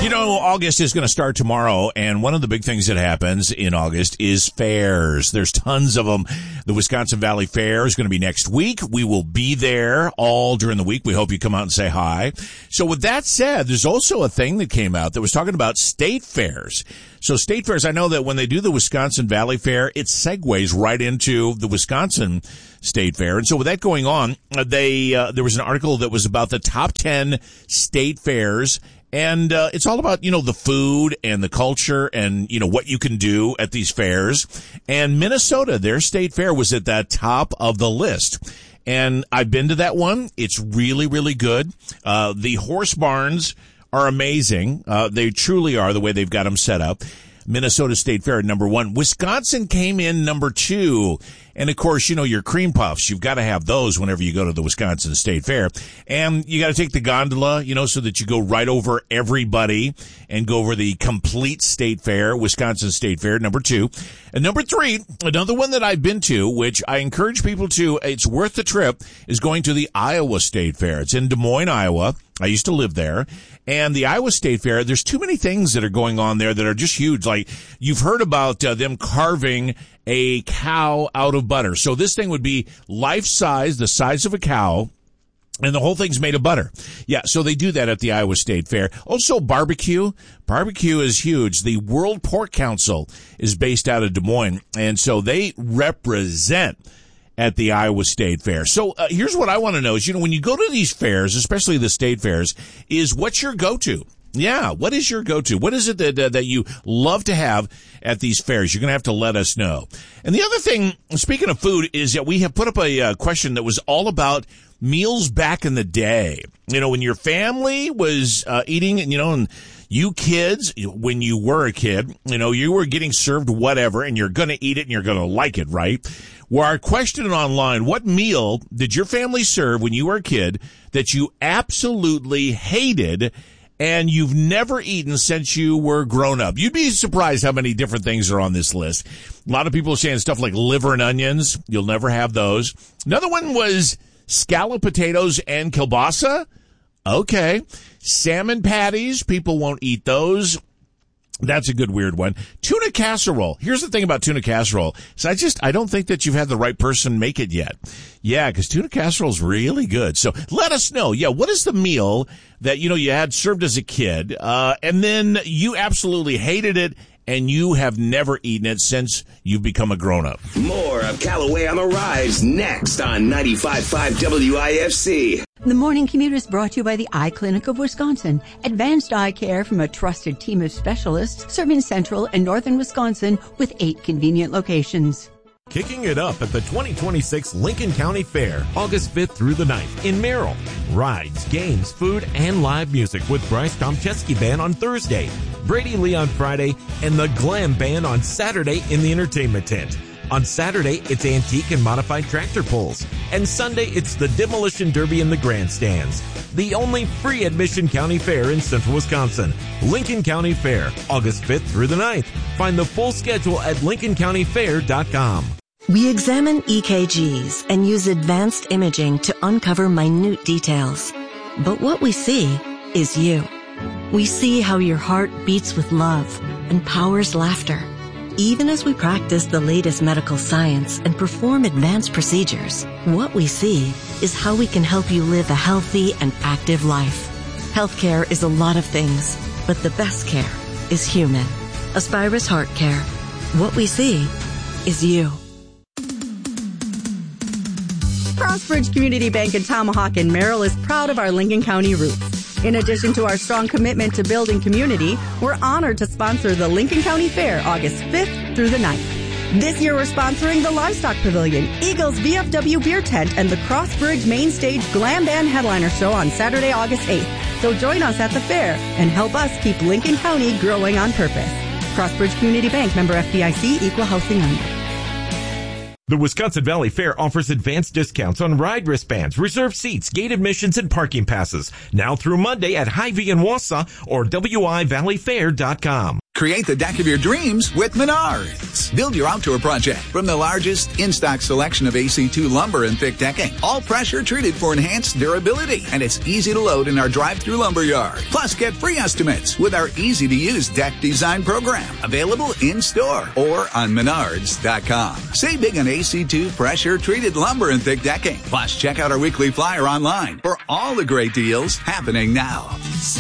You know, August is going to start tomorrow, and one of the big things that happens in August is fairs. There's tons of them. The Wisconsin Valley Fair is going to be next week. We will be there all during the week. We hope you come out and say hi. So with that said, there's also a thing that came out that was talking about state fairs. So state fairs, I know that when they do the Wisconsin Valley Fair, it segues right into the Wisconsin State Fair. And so with that going on, there was an article that was about the top 10 state fairs. And it's all about, you know, the food and the culture and, you know, what you can do at these fairs. And Minnesota, their state fair was at the top of the list. And I've been to that one. It's really, really good. The horse barns are amazing. They truly are, the way they've got them set up. Minnesota State Fair at number 1. Wisconsin came in number 2. And, of course, you know, your cream puffs, you've got to have those whenever you go to the Wisconsin State Fair. And you got to take the gondola, you know, so that you go right over everybody and go over the complete state fair, Wisconsin State Fair, number 2. And number 3, another one that I've been to, which I encourage people to, it's worth the trip, is going to the Iowa State Fair. It's in Des Moines, Iowa. I used to live there. And the Iowa State Fair, there's too many things that are going on there that are just huge. Like, you've heard about them carving a cow out of butter. So this thing would be life-size, the size of a cow, and the whole thing's made of butter. Yeah, so they do that at the Iowa State Fair. Also, barbecue. Barbecue is huge. The World Pork Council is based out of Des Moines, and so they represent at the Iowa State Fair. So here's what I want to know is, you know, when you go to these fairs, especially the state fairs, is what's your go-to? Yeah, what is your go-to? What is it that you love to have at these fairs? You're going to have to let us know. And the other thing, speaking of food, is that we have put up a question that was all about meals back in the day. You know, when your family was eating, you know, and you kids, when you were a kid, you know, you were getting served whatever, and you're going to eat it and you're going to like it, right? Well, our question online, what meal did your family serve when you were a kid that you absolutely hated and you've never eaten since you were grown up? You'd be surprised how many different things are on this list. A lot of people are saying stuff like liver and onions. You'll never have those. Another one was scalloped potatoes and kielbasa. Okay. Salmon patties. People won't eat those. That's a good weird one. Tuna casserole. Here's the thing about tuna casserole. So I don't think that you've had the right person make it yet. Yeah, because tuna casserole is really good. So let us know. Yeah, what is the meal that, you know, you had served as a kid, and then you absolutely hated it, and you have never eaten it since you've become a grown-up? More of Callaway on the Rise next on 95.5 WIFC. The Morning Commute is brought to you by the Eye Clinic of Wisconsin. Advanced eye care from a trusted team of specialists serving central and northern Wisconsin with 8 convenient locations. Kicking it up at the 2026 Lincoln County Fair, August 5th through the 9th in Merrill. Rides, games, food, and live music with Bryce Tomczewski Band on Thursday, Brady Lee on Friday, and the Glam Band on Saturday in the entertainment tent. On Saturday, it's antique and modified tractor pulls. And Sunday, it's the Demolition Derby in the grandstands. The only free admission county fair in central Wisconsin. Lincoln County Fair, August 5th through the 9th. Find the full schedule at lincolncountyfair.com. We examine EKGs and use advanced imaging to uncover minute details. But what we see is you. We see how your heart beats with love and powers laughter. Even as we practice the latest medical science and perform advanced procedures, what we see is how we can help you live a healthy and active life. Healthcare is a lot of things, but the best care is human. Aspirus Heart Care. What we see is you. Crossbridge Community Bank in Tomahawk and Merrill is proud of our Lincoln County roots. In addition to our strong commitment to building community, we're honored to sponsor the Lincoln County Fair August 5th through the 9th. This year we're sponsoring the Livestock Pavilion, Eagles VFW Beer Tent, and the Crossbridge Main Stage Glam Band Headliner Show on Saturday, August 8th. So join us at the fair and help us keep Lincoln County growing on purpose. Crossbridge Community Bank, member FDIC, equal housing lender. The Wisconsin Valley Fair offers advanced discounts on ride wristbands, reserved seats, gate admissions, and parking passes. Now through Monday at Hy-Vee in Wausau or WIValleyfair.com. Create the deck of your dreams with Menards. Build your outdoor project from the largest in-stock selection of AC2 lumber and thick decking. All pressure treated for enhanced durability. And it's easy to load in our drive-through lumber yard. Plus, get free estimates with our easy-to-use deck design program. Available in-store or on Menards.com. Save big on AC2 pressure-treated lumber and thick decking. Plus, check out our weekly flyer online for all the great deals happening now.